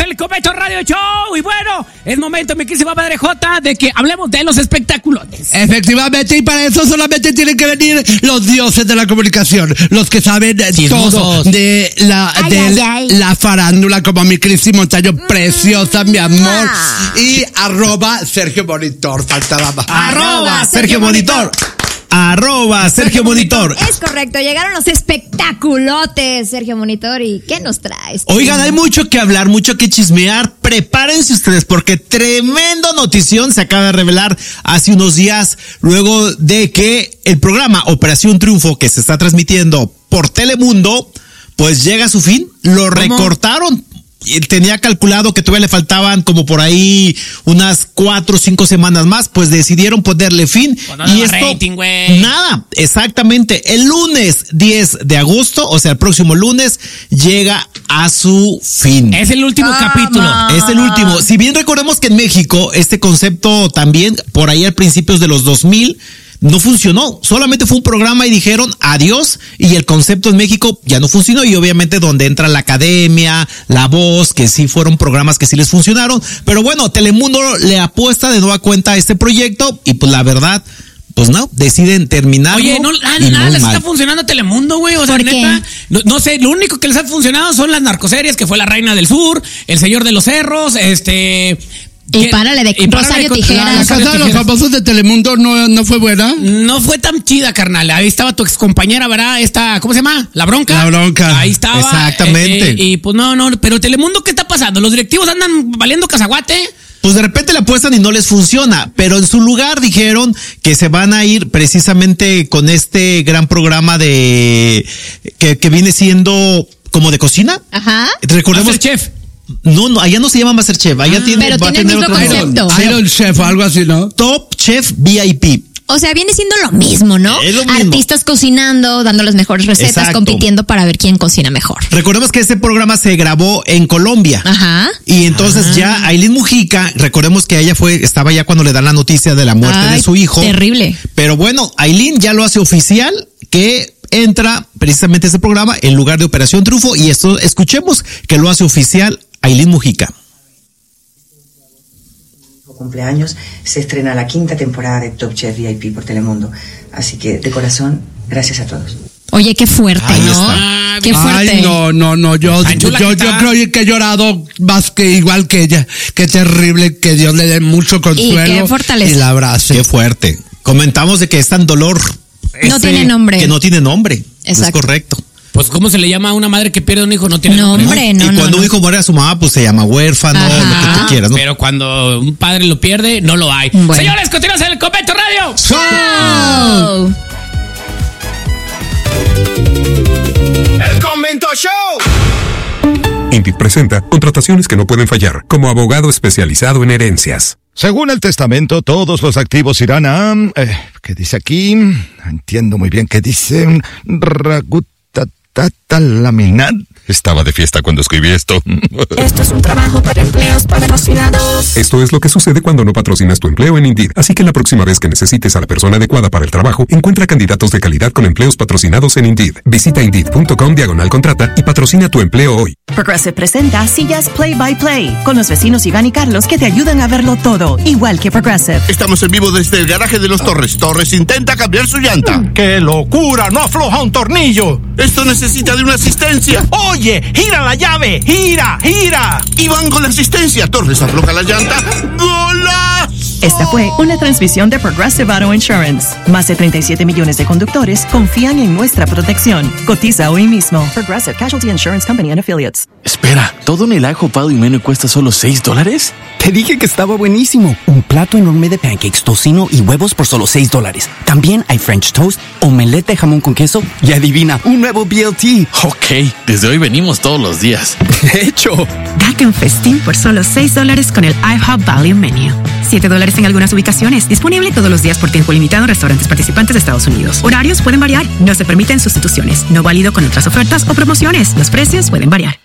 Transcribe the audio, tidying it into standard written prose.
el Cometo Radio Show. Y bueno, es momento, mi querida Padre J, de que hablemos de los espectaculotes. Efectivamente, y para eso solamente tienen que venir los dioses de la comunicación, los que saben todo de la farándula, como mi Cristi Montaño, preciosa, mi amor. Y @Sergio Monitor, faltaba más. @Sergio Monitor. @Sergio Monitor. Es correcto, llegaron los espectaculotes, Sergio Monitor. ¿Y qué nos traes? Oigan, hay mucho que hablar, mucho que chismear. Prepárense ustedes porque tremendo notición se acaba de revelar hace unos días, luego de que el programa Operación Triunfo, que se está transmitiendo por Telemundo, pues llega a su fin. Lo recortaron. Tenía calculado que todavía le faltaban como por ahí unas 4 o 5 semanas más, pues decidieron ponerle fin. Y esto, rating, nada, exactamente, el lunes 10 de agosto, o sea, el próximo lunes, llega a su fin. Es el último capítulo. Es el último. Si bien recordemos que en México este concepto también, por ahí a principios de los 2000, no funcionó, solamente fue un programa y dijeron adiós, y el concepto en México ya no funcionó, y obviamente donde entra la Academia, La Voz, que sí fueron programas que sí les funcionaron, pero bueno, Telemundo le apuesta de nueva cuenta a este proyecto, y pues la verdad, pues no, deciden terminarlo. Oye, nada les está funcionando a Telemundo, güey, o sea, neta, no sé, lo único que les ha funcionado son las narcoseries, que fue La Reina del Sur, El Señor de los Cerros, Y párale de Rosario Tijeras. La Casa de los Famosos de Telemundo no fue buena. No fue tan chida, carnal. Ahí estaba tu excompañera, ¿verdad? ¿Cómo se llama? La Bronca. Ahí estaba. Exactamente. Y pues no, pero Telemundo, ¿qué está pasando? ¿Los directivos andan valiendo cacahuate? Pues de repente le apuestan y no les funciona, pero en su lugar dijeron que se van a ir precisamente con este gran programa que viene siendo como de cocina. Ajá. Recordemos. Chef. No, allá no se llama MasterChef, allá pero tiene el mismo concepto. Iron Chef o algo así, ¿no? Top Chef VIP. O sea, viene siendo lo mismo, ¿no? Es lo mismo. Artistas cocinando, dando las mejores recetas, Exacto, compitiendo para ver quién cocina mejor. Recordemos que este programa se grabó en Colombia. Ajá. Y entonces ya Ailín Mujica, recordemos que ella estaba ya cuando le dan la noticia de la muerte de su hijo. Terrible. Pero bueno, Ailín ya lo hace oficial que entra precisamente ese programa en lugar de Operación Triunfo, y esto escuchemos que lo hace oficial Ailín Mujica. Cumpleaños se estrena la 5ª temporada de Top Chef VIP por Telemundo, así que de corazón, gracias a todos. Oye, qué fuerte, ¿no? Qué fuerte. Ay, no, yo creo que he llorado más que igual que ella. Qué terrible, que Dios le dé mucho consuelo. Y qué fortaleza. Y la abrace. Qué fuerte. Comentamos de que es tan dolor. No tiene nombre. Que no tiene nombre. Exacto. Es correcto. Pues, ¿cómo se le llama a una madre que pierde un hijo? No tiene nombre. Y cuando un hijo muere a su mamá, pues se llama huérfano, lo que tú quieras, ¿no? Pero cuando un padre lo pierde, no lo hay. Bueno. Señores, continuamos en el Cometo Radio. ¡Show! ¡El Comento Show! Indeed presenta contrataciones que no pueden fallar, como abogado especializado en herencias. Según el testamento, todos los activos irán a... ¿qué dice aquí? Entiendo muy bien qué dice... Laminar. Estaba de fiesta cuando escribí esto. Esto es un trabajo para empleos patrocinados. Esto es lo que sucede cuando no patrocinas tu empleo en Indeed. Así que la próxima vez que necesites a la persona adecuada para el trabajo, encuentra candidatos de calidad con empleos patrocinados en Indeed. Visita Indeed.com/contrata y patrocina tu empleo hoy. Progressive presenta Sillas Play by Play, con los vecinos Iván y Carlos que te ayudan a verlo todo, igual que Progressive. Estamos en vivo desde el garaje de los Torres. Torres intenta cambiar su llanta. ¡Qué locura! ¡No afloja un tornillo! Esto necesita de una asistencia. ¡Oye! ¡Gira la llave! ¡Gira! Iván con la asistencia. Torres afloja la llanta. ¡Golazo! Esta fue una transmisión de Progressive Auto Insurance. Más de 37 millones de conductores confían en nuestra protección. Cotiza hoy mismo. Progressive Casualty Insurance Company and Affiliates. Espera, ¿todo en el IHOP y menú cuesta solo $6? Te dije que estaba buenísimo. Un plato enorme de pancakes, tocino y huevos por solo $6. También hay French toast, omelette de jamón con queso y adivina, un nuevo BLT. Ok, desde hoy venimos todos los días. De hecho, date un festín por solo $6 con el IHOP Value Menu. $7 en algunas ubicaciones. Disponible todos los días por tiempo limitado en restaurantes participantes de Estados Unidos. Horarios pueden variar. No se permiten sustituciones. No válido con otras ofertas o promociones. Los precios pueden variar.